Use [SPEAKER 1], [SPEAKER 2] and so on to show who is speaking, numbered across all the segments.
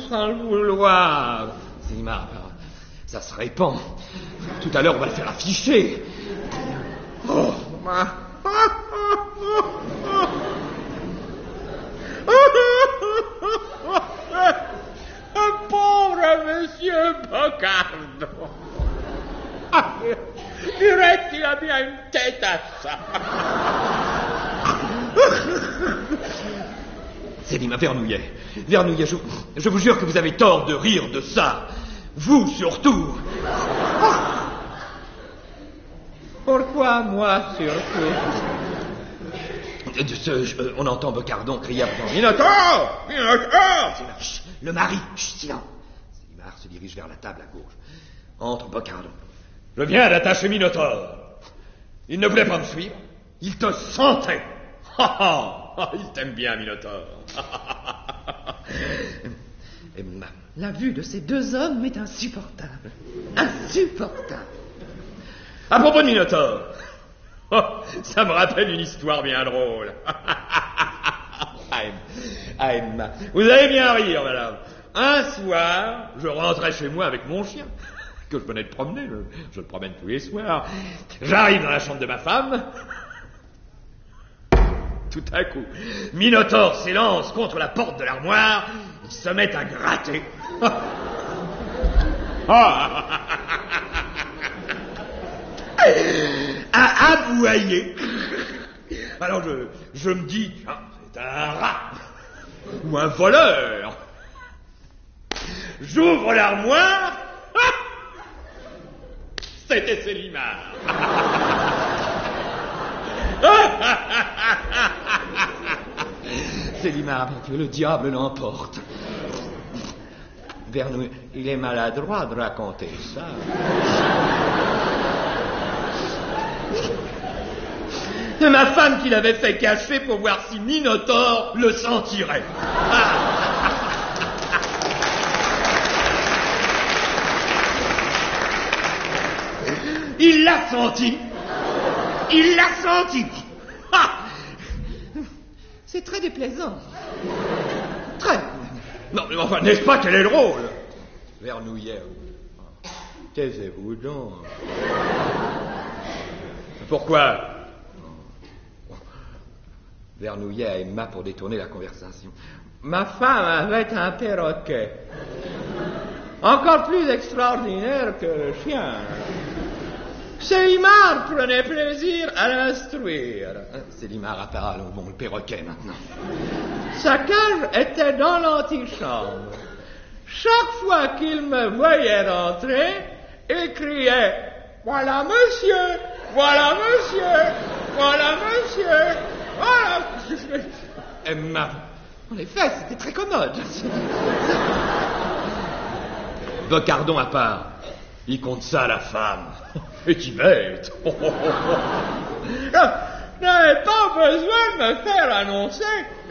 [SPEAKER 1] sans le vouloir. Célimare, ça se répand. Tout à l'heure, on va le faire afficher. Oh, pauvre monsieur Bocardon. Direct, il a bien une tête à ça. Célimare, Vernouillet, je vous jure que vous avez tort de rire de ça. Vous, surtout. Pourquoi moi, surtout? On entend Bocardon crier après. Minotaure! Chut, le mari, chut, silence. Célimare se dirige vers la table à gauche. Entre Bocardon. Je viens d'attacher Minotaure. Il ne voulait pas me suivre. Il te sentait. Il t'aime bien, Minotaure.
[SPEAKER 2] La vue de ces deux hommes est insupportable. Insupportable.
[SPEAKER 1] À propos de Minotaure, ça me rappelle une histoire bien drôle. Emma, vous allez bien rire, madame. Un soir, je rentrais chez moi avec mon chien, que je venais de promener, je le promène tous les soirs. J'arrive dans la chambre de ma femme. Tout à coup, Minotaure s'élance contre la porte de l'armoire, il se met à gratter. À aboyer. Alors je me dis, c'est un rat ou un voleur. J'ouvre l'armoire. C'était Célimare. Célimare, que le diable l'emporte. Vernouillet, il est maladroit de raconter ça. C'est ma femme qui l'avait fait cacher pour voir si Minotaure le sentirait. Il l'a senti. Il l'a senti.
[SPEAKER 2] C'est très déplaisant. Très.
[SPEAKER 1] Non, mais enfin, n'est-ce pas qu'elle est drôle? Vernouillet. Taisez-vous donc. Pourquoi? Vernouillet à Emma pour détourner la conversation. Ma femme avait un perroquet. Encore plus extraordinaire que le chien. Célimare prenait plaisir à l'instruire. Célimare apparaît, bon, le perroquet maintenant. Sa cage était dans l'antichambre. Chaque fois qu'il me voyait rentrer, il criait « Voilà monsieur, voilà monsieur, voilà monsieur, voilà monsieur. » Emma, en effet, c'était très commode. Bocardon à part, il compte ça à la femme. Et qui bête. N'avais pas besoin de me faire annoncer.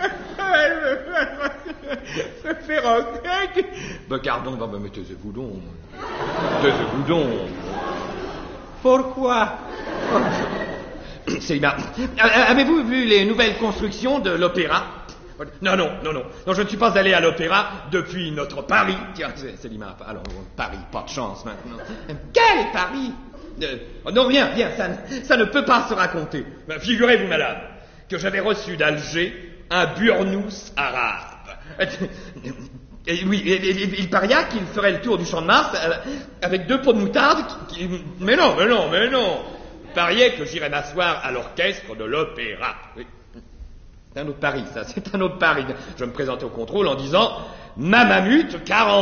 [SPEAKER 1] Ce perroquet. Bocardon, mais taisez-vous donc. Taisez-vous donc. Pourquoi? Célimare, avez-vous vu les nouvelles constructions de l'opéra? Non, je ne suis pas allé à l'opéra depuis notre Paris. Tiens, Célimare, alors, Paris, pas de chance maintenant. Quel Paris? Non, rien, ça ne peut pas se raconter. Figurez-vous, madame, que j'avais reçu d'Alger un burnous arabe. Et oui, il paria qu'il ferait le tour du champ de Mars avec 2 pots de moutarde Mais non. Il pariait que j'irais m'asseoir à l'orchestre de l'opéra. Oui. C'est un autre pari, ça, c'est un autre pari. Je me présentais au contrôle en disant « Ma mamute, caramba !»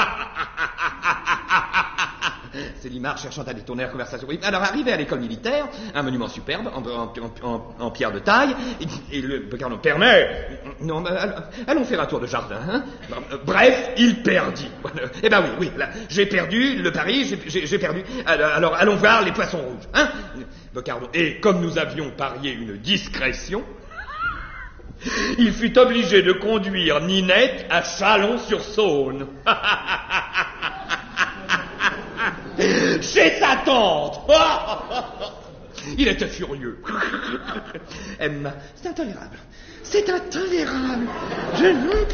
[SPEAKER 1] Célimare cherchant à détourner la conversation. Oui, alors, arrivé à l'école militaire, un monument superbe, en pierre de taille, et le Bocardon permet. Non, allons faire un tour de jardin. Hein. Bref, il perdit. Eh ben oui, là, j'ai perdu le pari, j'ai perdu. Alors, allons voir les poissons rouges. Hein. Bocardon. Et comme nous avions parié une discrétion, il fut obligé de conduire Ninette à Chalon-sur-Saône. Chez sa tante. Il était furieux. Emma, c'est intolérable. Je ne